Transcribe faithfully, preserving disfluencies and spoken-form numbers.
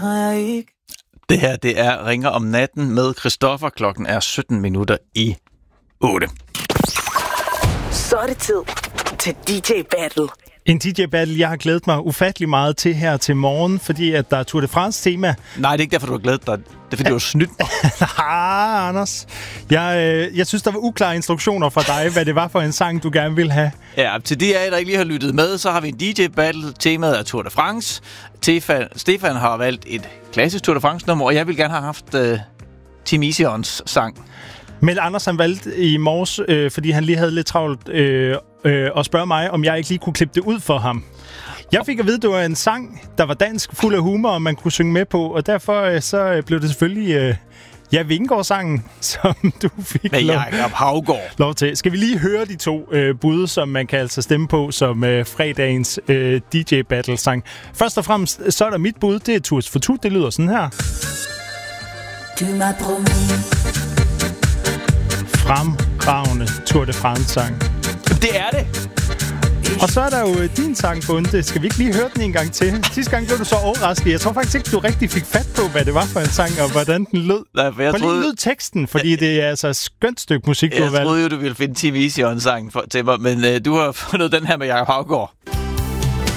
har jeg ikke. Det her, det er Ringer om natten med Christoffer. Klokken er sytten minutter i otte. Så er det tid til D J Battle. En D J Battle, jeg har glædet mig ufattelig meget til her til morgen, fordi at der er Tour de France-tema. Nej, det er ikke derfor, du har glædet dig. Det er fordi, du har snydt mig. Nej, Anders. Jeg, øh, jeg synes, der var uklare instruktioner fra dig, hvad det var for en sang, du gerne ville have. Ja, til de af jer, der ikke lige har lyttet med, så har vi en D J Battle. Temaet er Tour de France. Stefan, Stefan har valgt et klassisk Tour de France-nummer, og jeg vil gerne have haft uh, Tim Isions sang. Men Anders han valgte i morges, øh, fordi han lige havde lidt travlt, øh, øh, at spørge mig, om jeg ikke lige kunne klippe det ud for ham. Jeg fik at vide, at det var en sang, der var dansk, fuld af humor, og man kunne synge med på, og derfor øh, så blev det selvfølgelig øh, Ja Vingegaard-sangen, som du fik med lov, Jakob Haugaard. lov til. Skal vi lige høre de to øh, bud, som man kan altså stemme på som øh, fredagens øh, D J Battle-sang. Først og fremmest, så er der mit bud, det er Tours for Tut, det lyder sådan her. Du m'as promis. Fremragende Tour de France-sang. Det er det. Og så er der jo din sang, Bunde. Skal vi ikke lige høre den en gang til? Sidste gang blev du så overrasket. Jeg tror faktisk ikke, du rigtig fik fat på, hvad det var for en sang, og hvordan den lød. Nej, for jeg Prøv troede... lige lyd teksten, fordi ja, det er altså et skønt stykke musik, du har valgt. Jeg troede jo, du ville finde Tim Isions sang for, til mig, men øh, du har fundet den her med Jakob Haugaard.